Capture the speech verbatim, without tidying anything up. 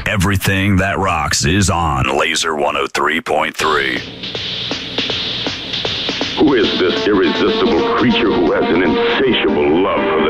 Everything that rocks is on Laser one oh three point three. Who is this irresistible creature who has an insatiable love for the